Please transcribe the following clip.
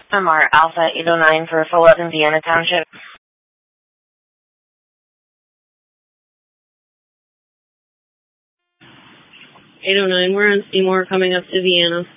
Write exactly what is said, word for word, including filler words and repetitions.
M R Alpha eight oh nine for Full in Vienna Township. eight oh nine, we're on Seymour coming up to Vienna.